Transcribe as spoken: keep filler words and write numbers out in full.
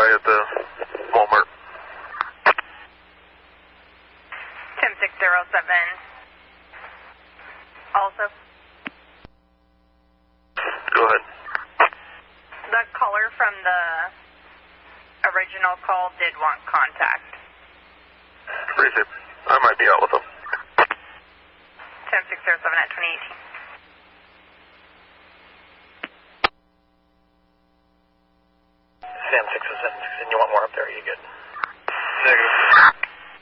guy at the Walmart. ten six zero seven. Also. Go ahead. The caller from the original call did want contact. Receive. I might be out with him. ten six zero seven at twenty eighteen. Sam six oh seven six, and you want more up there, are you good?